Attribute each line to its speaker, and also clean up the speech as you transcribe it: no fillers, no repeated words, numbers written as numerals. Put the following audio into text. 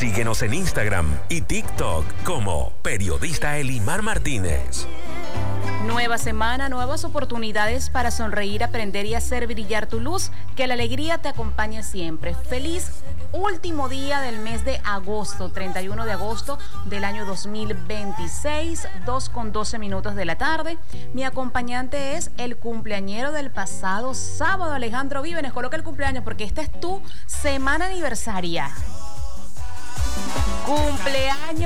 Speaker 1: Síguenos en Instagram y TikTok como Periodista Elimar Martínez.
Speaker 2: Nueva semana, nuevas oportunidades para sonreír, aprender y hacer brillar tu luz. Que la alegría te acompañe siempre. Feliz último día del mes de agosto, 31 de agosto del año 2026, 2:12 de la tarde. Mi acompañante es el cumpleañero del pasado sábado, Alejandro Vívenes. Coloca el cumpleaños porque esta es tu semana aniversaria. Cumpleaños.